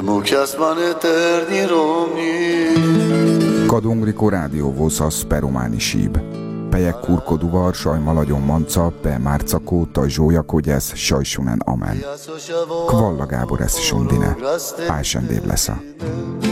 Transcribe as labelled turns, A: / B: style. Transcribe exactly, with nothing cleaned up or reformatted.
A: Kadungrico rádió vosas per umani sib. Pejek kurko duvar, sajmalagyon manca, pe márcakó, tajzsója kogyesz, sajsunen amen. Kvalla Gábor esz sundine. Pálsendév lesza.